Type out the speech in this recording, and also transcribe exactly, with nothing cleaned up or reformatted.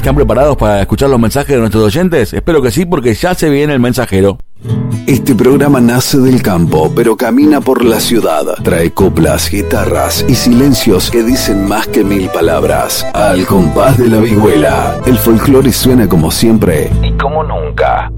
¿Están preparados para escuchar los mensajes de nuestros oyentes? Espero que sí, porque ya se viene el mensajero. Este programa nace del campo, pero camina por la ciudad. Trae coplas, guitarras y silencios que dicen más que mil palabras. Al compás de la vihuela, el folclore suena como siempre y como nunca.